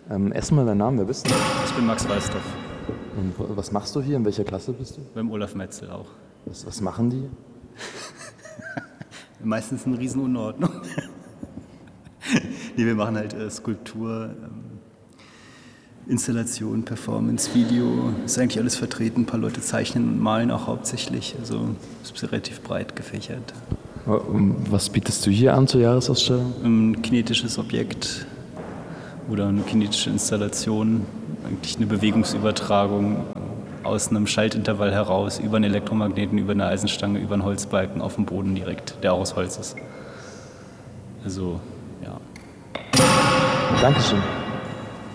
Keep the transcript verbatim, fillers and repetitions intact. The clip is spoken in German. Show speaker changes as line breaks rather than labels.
Ähm, erstmal deinen Namen, wer bist du?
Ich bin Max Weißdorf.
Und was machst du hier? In welcher Klasse bist du?
Beim Olaf Metzel auch.
Was, was machen die?
Meistens eine Riesenunordnung. Nee, wir machen halt äh, Skulptur, ähm, Installation, Performance, Video. Ist eigentlich alles vertreten. Ein paar Leute zeichnen und malen auch hauptsächlich. Also ist relativ breit gefächert.
Was bietest du hier an zur Jahresausstellung?
Ein kinetisches Objekt oder eine kinetische Installation, eigentlich eine Bewegungsübertragung aus einem Schaltintervall heraus über einen Elektromagneten, über eine Eisenstange, über einen Holzbalken auf dem Boden direkt, der auch aus Holz ist. Also, ja.
Dankeschön.